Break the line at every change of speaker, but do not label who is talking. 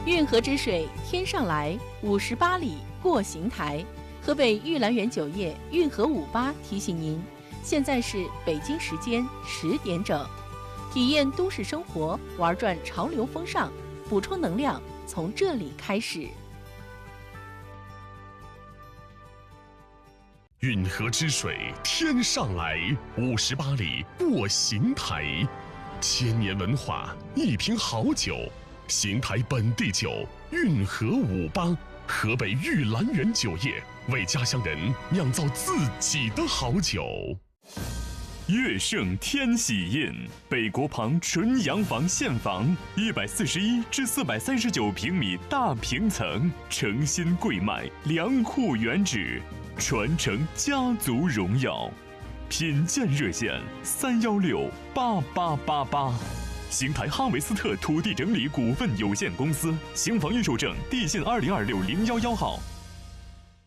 运河之水天上来，58里过邢台。河北玉兰园酒业运河58提醒您，现在是北京时间10点整，体验都市生活，玩转潮流风尚，补充能量从这里开始。
运河之水天上来，58里过邢台。千年文化，一瓶好酒，邢台本地酒运河58，河北玉兰园酒业为家乡人酿造自己的好酒。
乐盛天喜印，北国旁纯洋房现房，141至439平米大平层，诚心贵卖，良户原址，传承家族荣耀。品鉴热线3168888。邢台哈维斯特土地整理股份有限公司，邢房预售证地信20260111号。